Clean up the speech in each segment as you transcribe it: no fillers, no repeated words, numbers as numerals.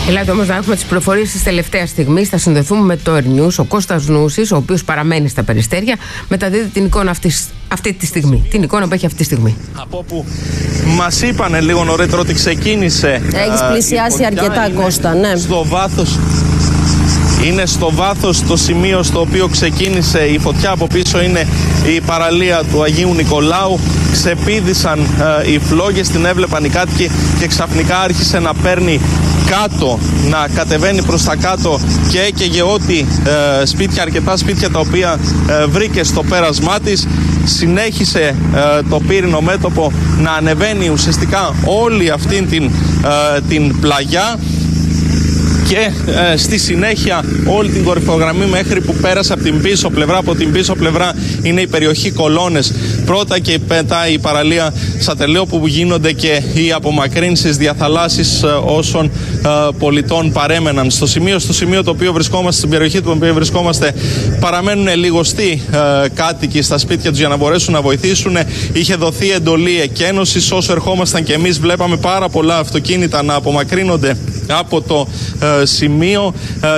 Ελάτε όμως να έχουμε τις πληροφορίες της τελευταίας στιγμής. Θα συνδεθούμε με το Air News. Ο Κώστας Νούσης, ο οποίος παραμένει στα Περιστέρια, μεταδίδει την εικόνα αυτή τη στιγμή. Την εικόνα που έχει αυτή τη στιγμή. Από όπου μας είπανε λίγο νωρίτερα ότι ξεκίνησε. Έχεις πλησιάσει αρκετά, Κώστα, ναι. Είναι στο βάθος το σημείο στο οποίο ξεκίνησε η φωτιά. Από πίσω είναι η παραλία του Αγίου Νικολάου. Ξεπήδησαν οι φλόγες, την έβλεπαν οι κάτοικοι και ξαφνικά άρχισε να παίρνει κάτω, να κατεβαίνει προς τα κάτω και έκαιγε ό,τι αρκετά σπίτια τα οποία βρήκε στο πέρασμά της. Συνέχισε το πύρινο μέτωπο να ανεβαίνει ουσιαστικά όλη αυτήν την πλαγιά και στη συνέχεια όλη την κορυφογραμμή μέχρι που πέρασε από την πίσω πλευρά. Από την πίσω πλευρά είναι η περιοχή Κολώνες πρώτα και μετά η παραλία Σατελαίο, που γίνονται και οι απομακρύνσεις διαθαλάσσης όσων πολιτών παρέμεναν. Στο σημείο το οποίο βρισκόμαστε, στην περιοχή του οποίου βρισκόμαστε, παραμένουν λιγοστοί κάτοικοι στα σπίτια τους για να μπορέσουν να βοηθήσουν. Είχε δοθεί εντολή εκένωσης. Όσο ερχόμασταν και εμείς βλέπαμε πάρα πολλά αυτοκίνητα να απομακρύνονται από το σημείο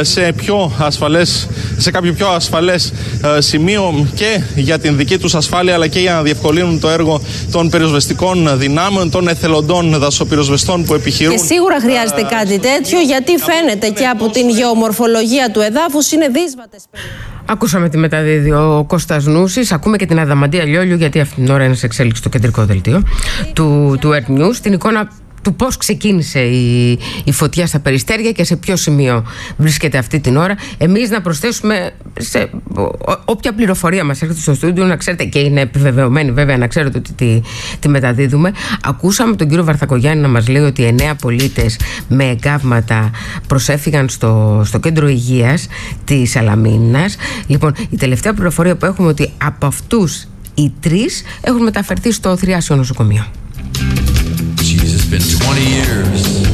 σε κάποιο πιο ασφαλές σημείο, και για την δική τους ασφάλεια αλλά και για να διευκολύνουν το έργο των πυροσβεστικών δυνάμεων, των εθελοντών δασοπυροσβεστών που επιχειρούν. Και σίγουρα χρειάζεται κάτι τέτοιο, γιατί φαίνεται και από την γεωμορφολογία του εδάφους είναι δύσβατες. Ακούσαμε τη μεταδίδει ο Κώστας Νούσης. Ακούμε και την Αδαμαντία Λιόλιου, γιατί αυτή την ώρα είναι σε εξέλιξη το κεντρικό δελτίο του Air News. Την εικόνα του πώς ξεκίνησε η φωτιά στα Περιστέρια και σε ποιο σημείο βρίσκεται αυτή την ώρα. Εμείς να προσθέσουμε σε όποια πληροφορία μας έρχεται στο στούντιο, να ξέρετε, και είναι επιβεβαιωμένη βέβαια, να ξέρετε ότι τη μεταδίδουμε. Ακούσαμε τον κύριο Βαρθακογιάννη να μας λέει ότι 9 πολίτες με εγκάβματα προσέφυγαν στο κέντρο υγείας της Σαλαμίνας. Λοιπόν, η τελευταία πληροφορία που έχουμε ότι από αυτούς οι 3 έχουν μεταφερθεί στο Θριάσιο νοσοκομείο. It's been 20 years